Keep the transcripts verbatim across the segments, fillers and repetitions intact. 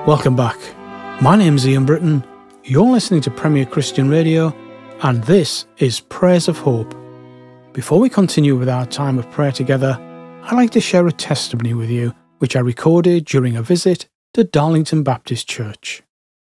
Welcome back. My name's Ian Britton. You're listening to Premier Christian Radio, and this is Prayers of Hope. Before we continue with our time of prayer together, I'd like to share a testimony with you, which I recorded during a visit to Darlington Baptist Church.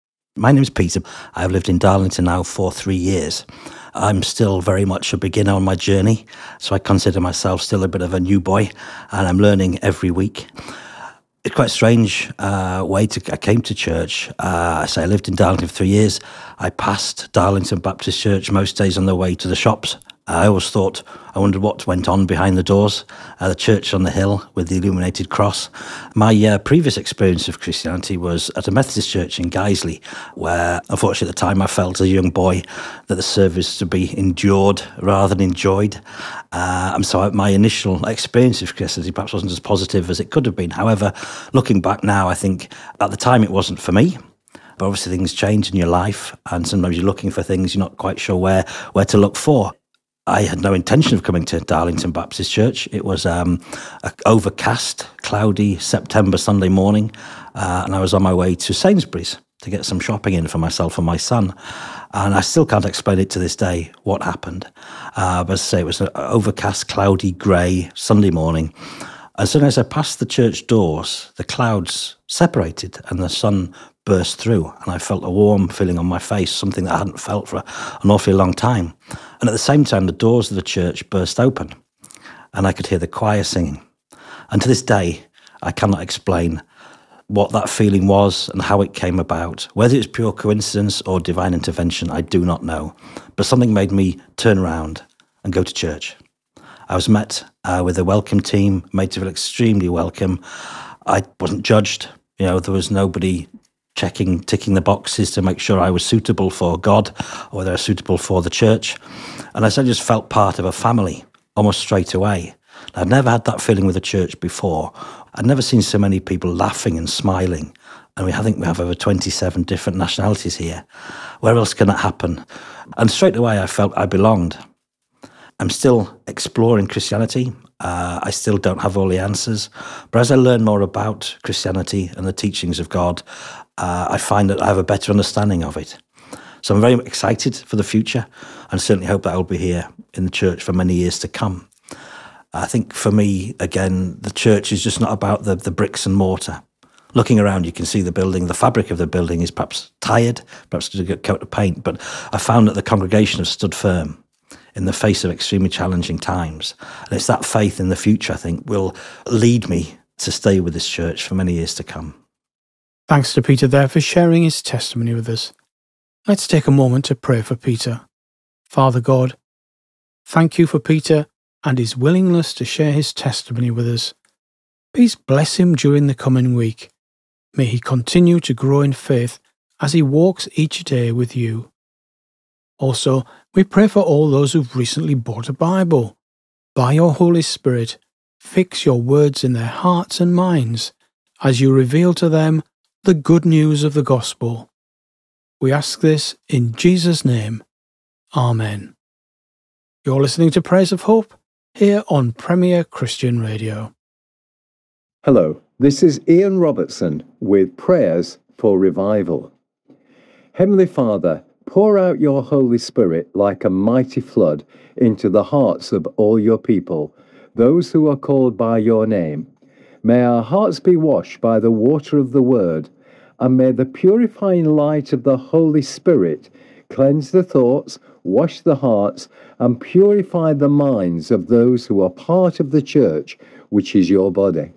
My name's Peter. I've lived in Darlington now for three years. I'm still very much a beginner on my journey, so I consider myself still a bit of a new boy, and I'm learning every week. It's quite a strange uh, way to. I came to church. Uh, I say I lived in Darlington for three years. I passed Darlington Baptist Church most days on the way to the shops. I always thought, I wondered what went on behind the doors, uh, the church on the hill with the illuminated cross. My uh, previous experience of Christianity was at a Methodist church in Guiseley, where unfortunately at the time I felt as a young boy that the service to be endured rather than enjoyed. Uh, and so my initial experience of Christianity perhaps wasn't as positive as it could have been. However, looking back now, I think at the time it wasn't for me. But obviously things change in your life, and sometimes you're looking for things you're not quite sure where, where to look for. I had no intention of coming to Darlington Baptist Church. It was um, an overcast, cloudy September Sunday morning, uh, and I was on my way to Sainsbury's to get some shopping in for myself and my son. And I still can't explain it to this day what happened. Uh, but as I say, it was an overcast, cloudy, grey Sunday morning. As soon as I passed the church doors, the clouds separated and the sun burst through, and I felt a warm feeling on my face, something that I hadn't felt for an awfully long time. And at the same time, the doors of the church burst open, and I could hear the choir singing. And to this day, I cannot explain what that feeling was and how it came about. Whether it's pure coincidence or divine intervention, I do not know. But something made me turn around and go to church. I was met uh, with a welcome team, made to feel extremely welcome. I wasn't judged. You know, there was nobody checking, ticking the boxes to make sure I was suitable for God or whether I was suitable for the church. And I just felt part of a family almost straight away. I'd never had that feeling with the church before. I'd never seen so many people laughing and smiling. And we I think we have over twenty-seven different nationalities here. Where else can that happen? And straight away I felt I belonged. I'm still exploring Christianity. Uh, I still don't have all the answers. But as I learn more about Christianity and the teachings of God, uh, I find that I have a better understanding of it. So I'm very excited for the future, and certainly hope that I'll be here in the church for many years to come. I think for me, again, the church is just not about the, the bricks and mortar. Looking around, you can see the building, the fabric of the building is perhaps tired, perhaps to get a coat of paint, but I found that the congregation has stood firm in the face of extremely challenging times. And it's that faith in the future, I think, will lead me to stay with this church for many years to come. Thanks to Peter there for sharing his testimony with us. Let's take a moment to pray for Peter. Father God, thank you for Peter and his willingness to share his testimony with us. Please bless him during the coming week. May he continue to grow in faith as he walks each day with you. Also, we pray for all those who've recently bought a Bible. By your Holy Spirit, fix your words in their hearts and minds as you reveal to them the good news of the gospel. We ask this in Jesus' name. Amen. You're listening to Prayers of Hope here on Premier Christian Radio. Hello, this is Ian Robertson with Prayers for Revival. Heavenly Father, pour out your Holy Spirit like a mighty flood into the hearts of all your people, those who are called by your name. May our hearts be washed by the water of the Word, and may the purifying light of the Holy Spirit cleanse the thoughts, wash the hearts, and purify the minds of those who are part of the church, which is your body.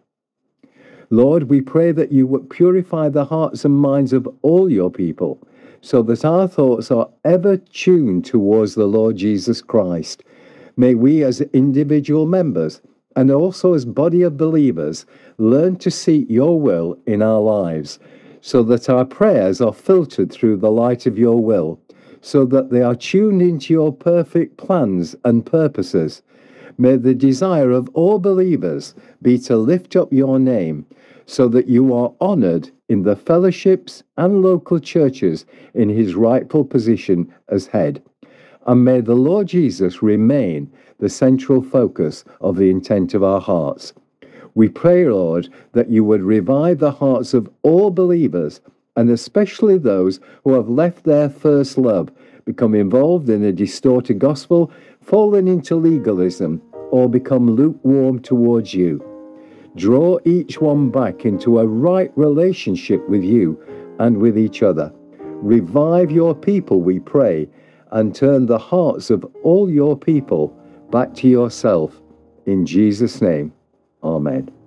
Lord, we pray that you would purify the hearts and minds of all your people, so that our thoughts are ever tuned towards the Lord Jesus Christ. May we as individual members, and also as body of believers, learn to seek your will in our lives, so that our prayers are filtered through the light of your will, so that they are tuned into your perfect plans and purposes. May the desire of all believers be to lift up your name, so that you are honoured in the fellowships and local churches in his rightful position as head. And may the Lord Jesus remain the central focus of the intent of our hearts. We pray, Lord, that you would revive the hearts of all believers and especially those who have left their first love, become involved in a distorted gospel, fallen into legalism, or become lukewarm towards you. Draw each one back into a right relationship with you and with each other. Revive your people, we pray, and turn the hearts of all your people back to yourself. In Jesus' name, amen.